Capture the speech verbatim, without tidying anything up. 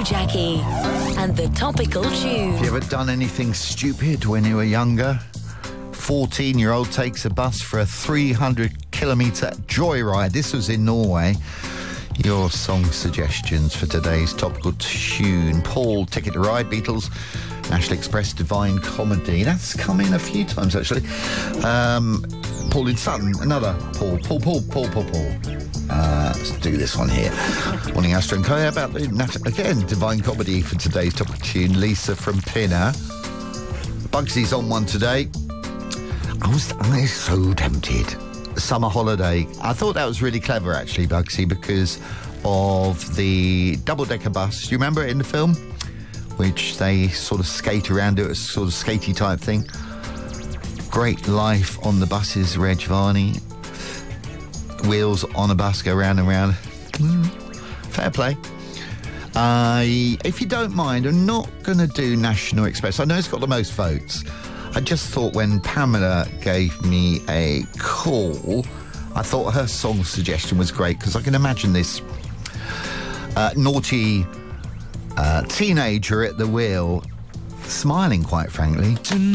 Jackie and the topical tune. Have you ever done anything stupid when you were younger? fourteen-year-old takes a bus for a three hundred kilometre joyride. This was in Norway. Your song suggestions for today's topical tune. Paul, Ticket to Ride, Beatles, National Express, Divine Comedy. That's come in a few times, actually. Um, Paul in Sutton, another Paul. Paul, Paul, Paul, Paul, Paul. Uh, let's do this one here. Morning, Astro and Co. How about the, nat- again, Divine Comedy for today's topical tune. Lisa from Pinner. Bugsy's on one today. I was, I was so tempted. Summer Holiday. I thought that was really clever, actually, Bugsy, because of the double-decker bus. Do you remember it in the film? Which they sort of skate around, do a sort of skatey type thing. Great life on the buses, Reg Varney. Wheels on a bus go round and round. Mm, fair play. Uh, if you don't mind, I'm not going to do National Express. I know it's got the most votes. I just thought when Pamela gave me a call, I thought her song suggestion was great, because I can imagine this uh, naughty uh, teenager at the wheel smiling, quite frankly.